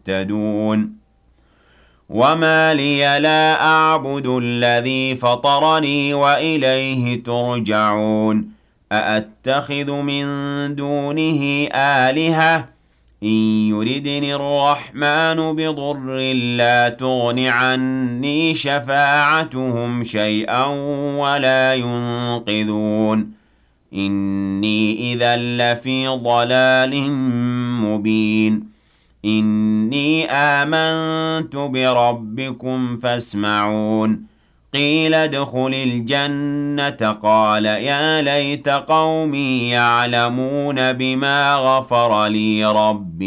مهتدون وما لي لا أعبد الذي فطرني وإليه ترجعون أأتخذ من دونه آلهة إن يردني الرحمن بضر لا تغن عني شفاعتهم شيئا ولا ينقذون إني إذا لفي ضلال مبين إني آمنت بربكم فاسمعون قيل ادخل الجنة قال يا ليت قومي يعلمون بما غفر لي ربي